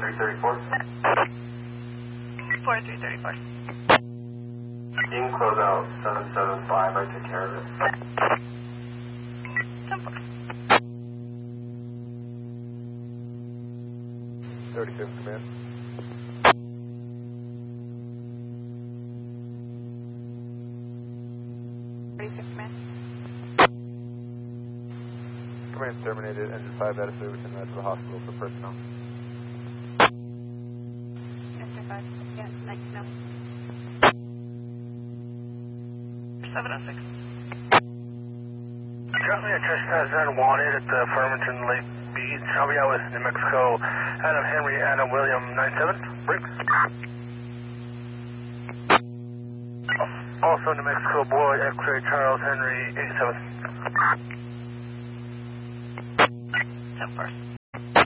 4334. 4334. You can close out 775, I take care of it. 10-4. 35th command. Command terminated, engine 5 out of service and to the hospital for personnel. Engine 5, yeah, nice to know. 706. Currently a trespasser wanted at the Farmington Lake Beach. I'll be out with New Mexico, Adam Henry, Adam William, 97, Briggs. Also New Mexico boy, X-ray Charles Henry, 87. 10-4.